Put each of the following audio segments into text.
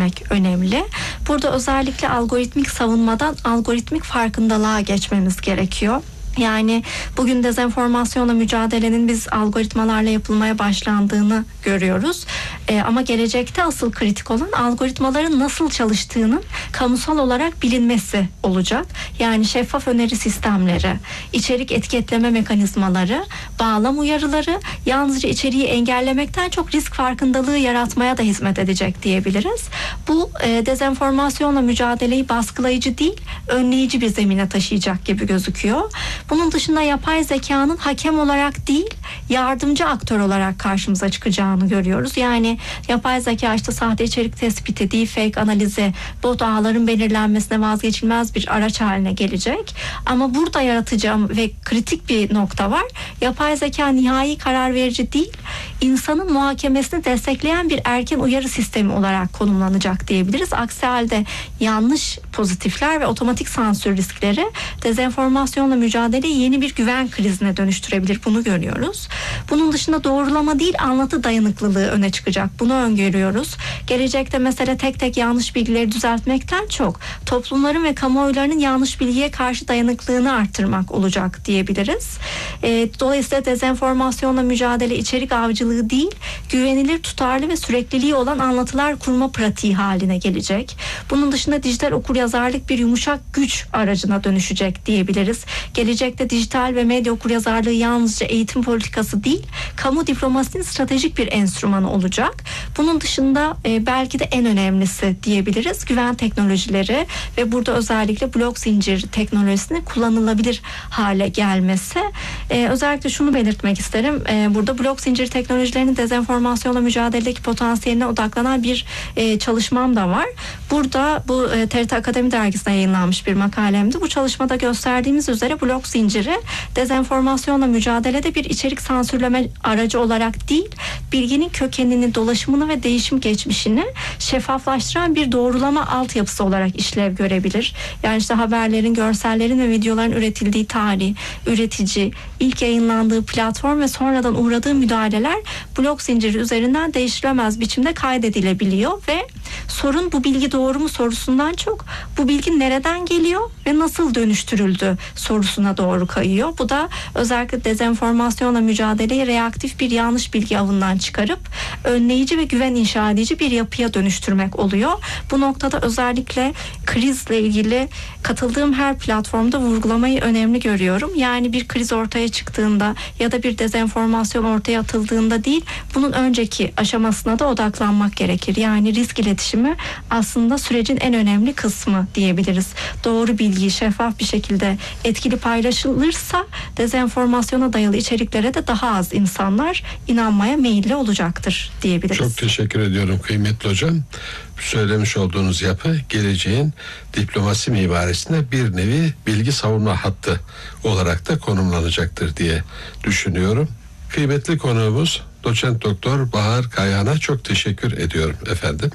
geliştirmek önemli. Burada özellikle algoritmik savunmadan algoritmik farkındalığa geçmemiz gerekiyor. Yani bugün dezenformasyonla mücadelenin biz algoritmalarla yapılmaya başlandığını görüyoruz. Ama gelecekte asıl kritik olan algoritmaların nasıl çalıştığının kamusal olarak bilinmesi olacak. Yani şeffaf öneri sistemleri, içerik etiketleme mekanizmaları, bağlam uyarıları yalnızca içeriği engellemekten çok risk farkındalığı yaratmaya da hizmet edecek diyebiliriz. Bu dezenformasyonla mücadeleyi baskılayıcı değil, önleyici bir zemine taşıyacak gibi gözüküyor. Bunun dışında yapay zekanın hakem olarak değil, yardımcı aktör olarak karşımıza çıkacağını görüyoruz. Yani yapay zeka işte sahte içerik tespiti, deepfake analizi, bot ağların belirlenmesine vazgeçilmez bir araç haline gelecek. Ama burada yaratacağım ve kritik bir nokta var. Yapay zeka nihai karar verici değil, insanın muhakemesini destekleyen bir erken uyarı sistemi olarak konumlanacak diyebiliriz. Aksi halde yanlış pozitifler ve otomatik sansür riskleri dezenformasyonla mücadeleyi yeni bir güven krizine dönüştürebilir. Bunu görüyoruz. Bunun dışında doğrulama değil, anlatı dayanıklılığı öne çıkacak. Bunu öngörüyoruz. Gelecekte mesele tek tek yanlış bilgileri düzeltmekten çok toplumların ve kamuoylarının yanlış bilgiye karşı dayanıklılığını arttırmak olacak diyebiliriz. Dolayısıyla dezenformasyonla mücadele içerik avcılığı değil, güvenilir, tutarlı ve sürekliliği olan anlatılar kurma pratiği haline gelecek. Bunun dışında dijital okuryazarlık bir yumuşak güç aracına dönüşecek diyebiliriz. Gelecekte dijital ve medya okuryazarlığı yalnızca eğitim politikası değil, kamu diplomasinin stratejik bir enstrümanı olacak. Bunun dışında belki de en önemlisi diyebiliriz güven teknolojileri ve burada özellikle blok zincir teknolojisinin kullanılabilir hale gelmesi. Özellikle şunu belirtmek isterim. Burada blok zincir teknolojilerinin dezenformasyonla mücadeledeki potansiyeline odaklanan bir çalışmam da var. Burada bu TRT Akademi dergisine yayınlanmış bir makalemdi. Bu çalışmada gösterdiğimiz üzere blok zinciri dezenformasyonla mücadelede bir içerik sansürleme aracı olarak değil, bilginin kökenini, dolaşımını ve değişim geçmişini şeffaflaştıran bir doğrulama altyapısı olarak işlev görebilir. Yani işte haberlerin, görsellerin ve videoların üretildiği tarih, üretici, ilk yayınlandığı platform ve sonradan uğradığı müdahaleler blok zinciri üzerinden değiştirilemez biçimde kaydedilebiliyor ve sorun bu bilgi doğru mu sorusundan çok bu bilgi nereden geliyor ve nasıl dönüştürüldü sorusuna doğru kayıyor. Bu da özellikle dezenformasyonla mücadeleyi reaktif bir yanlış bilgi avından çıkarıp önleyici ve güven inşa edici bir yapıya dönüştürmek oluyor. Bu noktada özellikle krizle ilgili katıldığım her platformda vurgulamayı önemli görüyorum. Yani bir kriz ortaya çıktığında ya da bir dezenformasyon ortaya atıldığında değil, bunun önceki aşamasına da odaklanmak gerekir. Yani risk iletişimi aslında sürecin en önemli kısmı diyebiliriz. Doğru bilgi şeffaf bir şekilde etkili paylaşılırsa dezenformasyona dayalı içeriklere de daha az insanlar inanmaya meyilli olacaktır diyebiliriz. Çok teşekkür ediyorum kıymetli hocam. Söylemiş olduğunuz yapı geleceğin diplomasi mimarisinde bir nevi bilgi savunma hattı olarak da konumlanacaktır diye düşünüyorum. Kıymetli konuğumuz Doçent Doktor Bahar Kayhan'a çok teşekkür ediyorum efendim.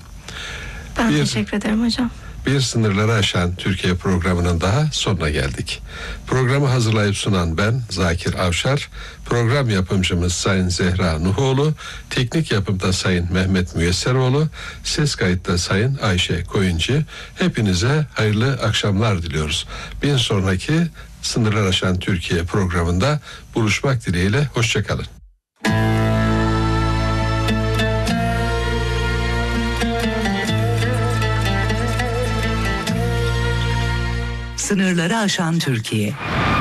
Ben teşekkür ederim hocam. Bir Sınırları Aşan Türkiye programının daha sonuna geldik. Programı hazırlayıp sunan ben Zakir Avşar, program yapımcımız Sayın Zehra Nuhoğlu, teknik yapımda Sayın Mehmet Müyesseroğlu, ses kayıtta Sayın Ayşe Koyuncu. Hepinize hayırlı akşamlar diliyoruz. Bir sonraki Sınırları Aşan Türkiye programında buluşmak dileğiyle, hoşçakalın. Sınırları aşan Türkiye.